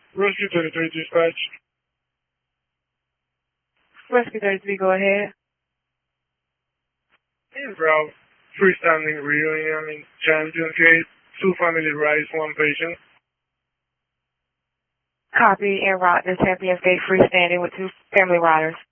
Rescue 33 dispatch. Rescue 33, go ahead. Route freestanding reunion in Champions Gate. 2 family rides, 1 patient. Copy, en route to Champions Gate freestanding with 2 family riders.